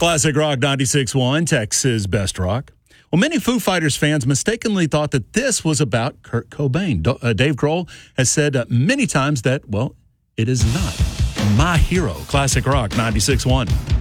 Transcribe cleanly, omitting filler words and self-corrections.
Classic Rock 96.1, Texas Best Rock. Well, many Foo Fighters fans mistakenly thought that this was about Kurt Cobain. Dave Grohl has said many times that, well, it is not. My hero, Classic Rock 96.1.